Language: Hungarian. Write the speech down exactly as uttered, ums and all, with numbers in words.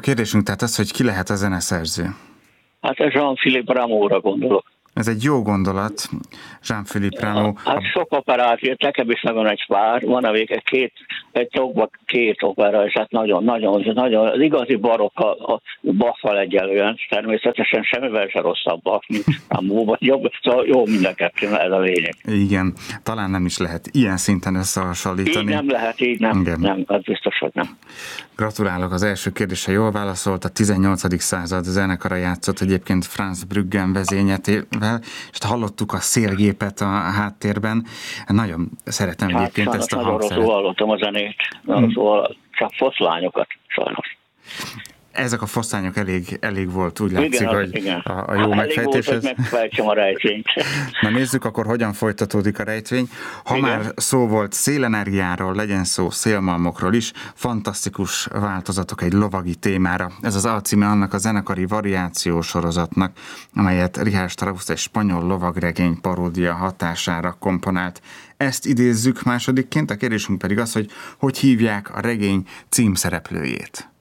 kérdésünk tehát az, hogy ki lehet a zeneszerző? Hát ez Jean-Philippe Rameaura gondolok. Ez egy jó gondolat, Jean-Philippe Rameau. Hát sok operát írt, nekem is megvan egy pár, van a vége két, egy tokban két opera, és hát nagyon, nagyon, nagyon, az igazi barokk a, a Bach-val egyelően, természetesen semmivel se rosszabb Bach, mint Rameau, vagy jobb, szóval jó mind a kettő, ez a lényeg. Igen, talán nem is lehet ilyen szinten összehasonlítani. Így nem lehet, így nem, Igen. nem, az biztos, hogy nem. Gratulálok, az első kérdésre jól válaszolt, a tizennyolcadik század zenekara játszott egyébként Franz Brüggen vezényletével, és hallottuk a szélgépet a háttérben. Nagyon szeretem hát, egyébként ezt a hangszeret. Nagyon rosszul hallottam a zenét, hmm. szóval csak foszlányokat, sajnos. Ezek a foszlányok elég, elég volt, úgy látszik, igen, hogy igen. a, a jó elég megfejtés. Volt, hogy megfejtsem a rejtvényt. Na nézzük akkor, hogyan folytatódik a rejtvény. Ha igen. már szó volt szélenergiáról, legyen szó szélmalmokról is, fantasztikus változatok egy lovagi témára. Ez az alcíme annak a zenekari variáció sorozatnak, amelyet Richard Strauss egy spanyol lovagregény paródia hatására komponált. Ezt idézzük másodikként, a kérdésünk pedig az, hogy hogy hívják a regény címszereplőjét.